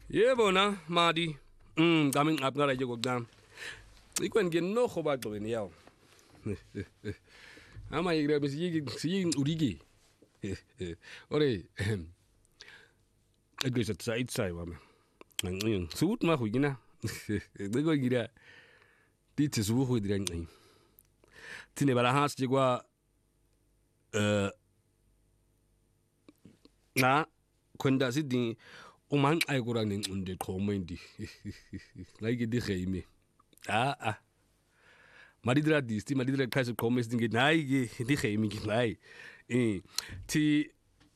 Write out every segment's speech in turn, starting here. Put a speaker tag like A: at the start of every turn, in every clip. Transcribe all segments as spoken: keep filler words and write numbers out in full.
A: Yebo na madi. Mm kami ngapngala nje kokuqala. Ikwen ke no go ba gqobeni yawo. Ama yire bisiyiki siyiki urigi. Ore. Agisa tsait sai wa me. Ngin sut ma go gina. Dego gira. Dit is wo go dira ngin. Tine bala has jigwa eh na kwenda sidin umang ay kurang ning unde komendi. Like di geime. Ah ah. Madidra disti madidra kaise komes dinge nai ge di geime ge nai. Eh ti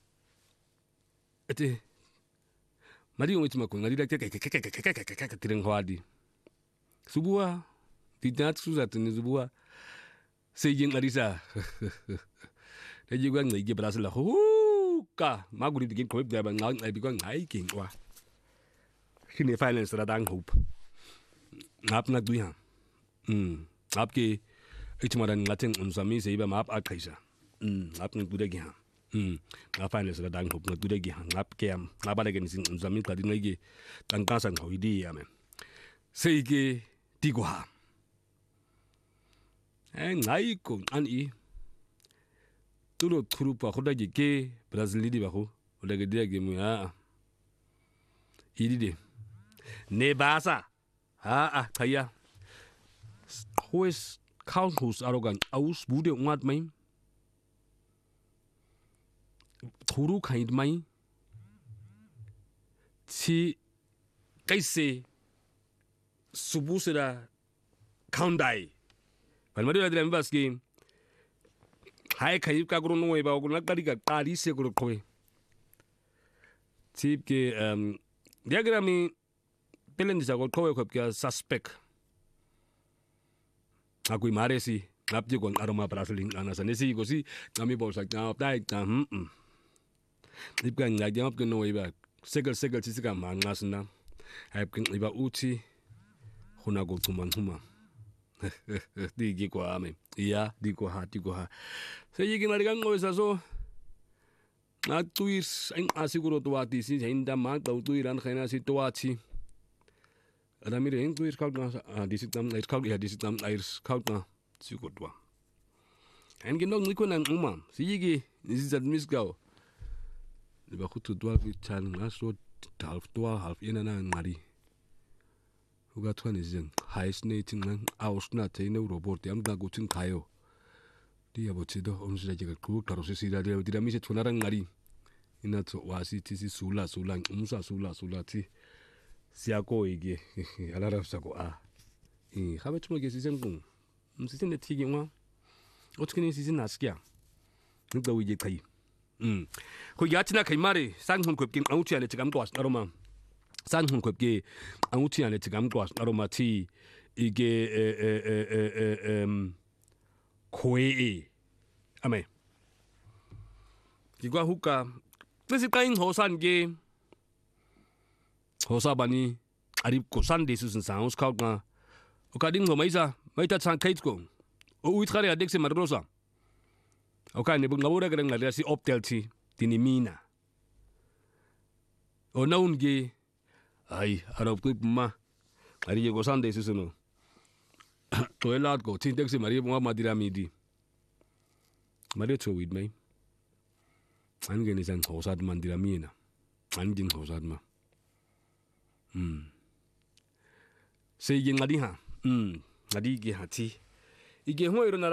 A: ete mari umit makon madidra ke ke ke ke ke ke tiren hwadi. Subua di nat suzat ni subua. Sejing arisa. Deji gwa ngai ge brasla ho ka maguri digin ko be ba ngai ai bi gwa ngai king wa. Kini finance ra dang hope. Ngap na duya. Mm. आपके इचमरन ngатeng unsami se iba map akaisa. Mm. Ngap ng tude gi ha. Mm. Ngap finance ra dang hope na tude gi ha. Ngap ke am ngaba le gen sing unsami ka dinai gi tangka sang ho idi ya me. Se ge di go ha. Eh ngai ko an i. Tulo turupa khoda gi ke Brazil di ba ho. Oda ge dia ge mu ya. Idi de. Ne basa. Ah ah kaya. Hoes kaunhus arrogant aus bude ungat mai. Thuru khaid mai. Si kaise subu sera kaundai. Palmari adra mbas ki hai khayib ka guru no ba guru na kari ka kari se guru khoe. Tip ke um diagrami pelen disa gol khoe khop ke suspect. Aku imare si ngap je kon aroma brasiling ana sanesi ko si ngami bol sak na dai ta hm hm lip kan ngai jam ko no iba segel segel si ka man ngasna hab kin iba uti khuna go tuman huma di gi ko ame iya di ko ha di ko ha se yi kin arigan go sa so na tuis en asiguro to ati si hinda ma to tuiran khaina si to ati Ramire en tuis kaut na disitam na kaut ya disitam air kaut na sikotwa. En ginong niko nang uma. Sigi isizat misgao. Liba khutu dwa ki chan na so half dwa half ina na ngari. Uga twan isin hallucinating nang aus na te no robot yam da gutin kayo. Dia bochido omsira jiga ku karo se sira dia dira mi se thunarang ngari. Ina to wasi tisi sula sula umsa sula sula ti. Siako ige alara sako a 이 하베츠모 게 시즌공 시즌 네티기와 어떻게 시즌 나스기야 누가 위게 kai 음 그 야치나 kai 말이 상훈 급긴 아우치 안에 지금 도와스 나로마 상훈 급게 아우치 안에 지금 도와스 나로마 티 이게 에에에에음 코에 아메 이거 후카 뜻이 까인 호산게 호사바니 아립고 산데스슨 사우스 카우가 오카딩 고마이사 마이타 산 카이트고 오 우이트카레 아덱세 마르로사 오카네 bungaura 그랑 라리아시 옵텔티 디니미나 오 나운게 아이 아랍고 마 아리게 고 산데스스노 토엘라고 틴덱세 마리 봉아 마디라미디 마리 초윗 마이 안게니 산 호사드 만디라미나 안긴 호사드마 음. Sige ngadi ha. Mm. Ngadi ge hati. Ige ho irona